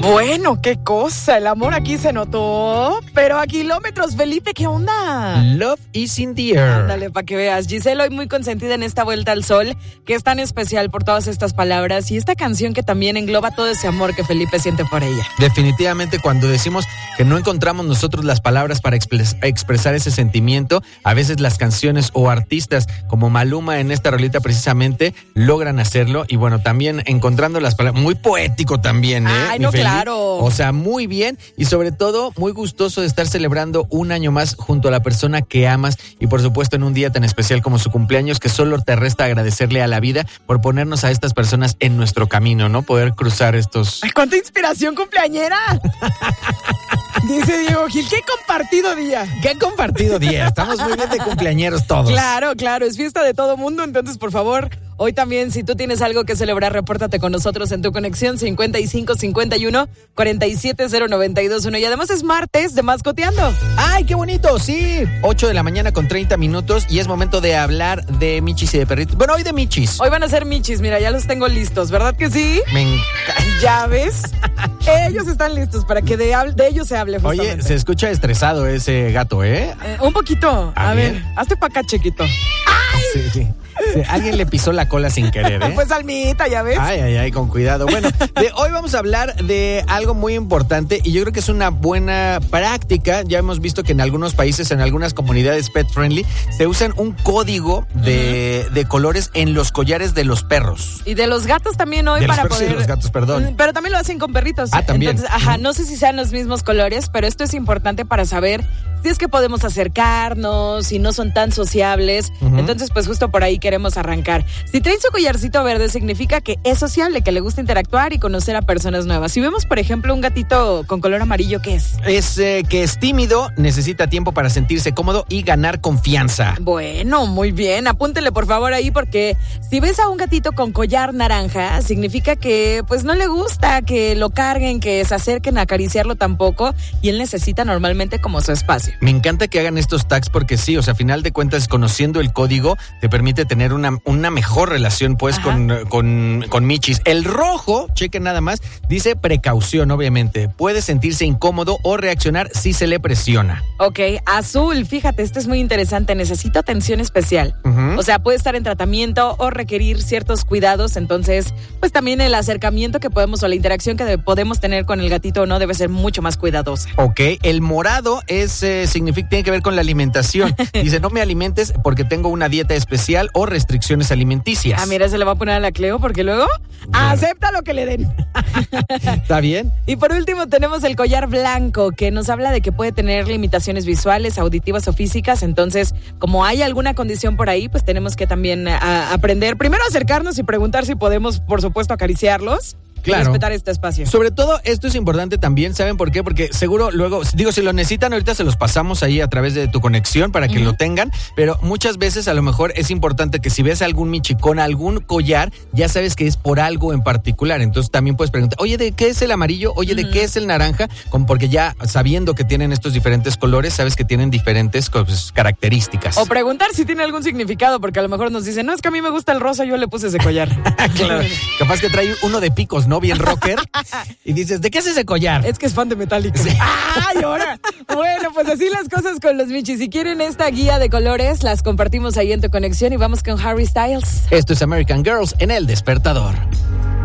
Bueno, qué cosa, el amor aquí se notó, pero a kilómetros, Felipe, ¿qué onda? Love is in the air. Ándale, para que veas. Giselle hoy muy consentida en esta vuelta al sol, que es tan especial por todas estas palabras y esta canción que también engloba todo ese amor que Felipe siente por ella. Definitivamente, cuando decimos que no encontramos nosotros las palabras para expresar ese sentimiento, a veces las canciones o artistas como Maluma en esta rolita precisamente logran hacerlo. Y bueno, también encontrando las palabras, muy poético también, Ay, no, claro. O sea, muy bien y sobre todo muy gustoso de estar celebrando un año más junto a la persona que amas y por supuesto en un día tan especial como su cumpleaños, que solo te resta agradecerle a la vida por ponernos a estas personas en nuestro camino, ¿no? Poder cruzar estos... ¡Ay, cuánta inspiración cumpleañera! Dice Diego Gil, ¡qué compartido día! ¡Qué compartido día! Estamos muy bien de cumpleañeros todos. Claro, claro, es fiesta de todo mundo, entonces por favor, hoy también si tú tienes algo que celebrar, repórtate con nosotros en tu conexión 5551-470-921 y además es martes de Mascoteando. ¡Ay, qué bonito! Sí, 8 de la mañana con 30 minutos y es momento de hablar de michis y de perritos. Bueno, hoy de michis. Hoy van a ser michis, mira, ya los tengo listos, ¿verdad que sí? Me encanta. ¿Ya ves? Ellos están listos para que de ellos se hable justamente. Oye, se escucha estresado ese gato, ¿eh? Un poquito. A ver, hazte para acá, chiquito. ¡Ay! Sí. Alguien le pisó la cola sin querer, ¿eh? Pues Almita, ya ves. Ay, con cuidado. Bueno, hoy vamos a hablar de algo muy importante y yo creo que es una buena práctica. Ya hemos visto que en algunos países, en algunas comunidades pet friendly, se usan un código de colores en los collares de los perros. Y de los gatos también hoy para poder... De los gatos, perdón. Pero también lo hacen con perritos. También. Entonces, no sé si sean los mismos colores, pero esto es importante para saber si es que podemos acercarnos, si no son tan sociables. Entonces, pues justo por ahí queremos arrancar. Si trae su collarcito verde, significa que es sociable, que le gusta interactuar y conocer a personas nuevas. Si vemos, por ejemplo, un gatito con color amarillo, ¿qué es? Es que es tímido, necesita tiempo para sentirse cómodo y ganar confianza. Bueno, muy bien. Apúntele por favor ahí, porque si ves a un gatito con collar naranja, significa que pues no le gusta que lo carguen, que se acerquen a acariciarlo tampoco, y él necesita normalmente como su espacio. Me encanta que hagan estos tags porque sí, o sea, a final de cuentas, conociendo el código, te permite tener una mejor relación, pues, con michis. El rojo, chequen nada más, dice precaución, obviamente. Puede sentirse incómodo o reaccionar si se le presiona. Ok, azul, fíjate, esto es muy interesante, necesito atención especial. O sea, puede estar en tratamiento o requerir ciertos cuidados, entonces, pues también el acercamiento que podemos o la interacción que podemos tener con el gatito o no debe ser mucho más cuidadosa. Ok, el morado tiene que ver con la alimentación. Dice, no me alimentes porque tengo una dieta especial o restricciones alimenticias. Mira, se le va a poner a la Cleo porque luego acepta lo que le den. ¿Está bien? Y por último tenemos el collar blanco, que nos habla de que puede tener limitaciones visuales, auditivas o físicas. Entonces, como hay alguna condición por ahí, pues tenemos que también aprender, primero acercarnos y preguntar si podemos, por supuesto, acariciarlos. Claro. Y respetar este espacio. Sobre todo, esto es importante también, ¿saben por qué? Porque seguro luego, si lo necesitan, ahorita se los pasamos ahí a través de tu conexión para que lo tengan, pero muchas veces a lo mejor es importante que si ves algún michi con algún collar, ya sabes que es por algo en particular, entonces también puedes preguntar, oye, ¿de qué es el amarillo? Oye, ¿de qué es el naranja? Porque ya sabiendo que tienen estos diferentes colores, sabes que tienen diferentes características. O preguntar si tiene algún significado, porque a lo mejor nos dicen, no, es que a mí me gusta el rosa, yo le puse ese collar. Claro, capaz que trae uno de picos, ¿no? Bien rocker. Y dices, ¿de qué es ese collar? Es que es fan de Metallica. Sí. ¡Ay, ahora! Bueno, pues así las cosas con los michis. Si quieren esta guía de colores, las compartimos ahí en tu conexión y vamos con Harry Styles. Esto es American Girls en El Despertador.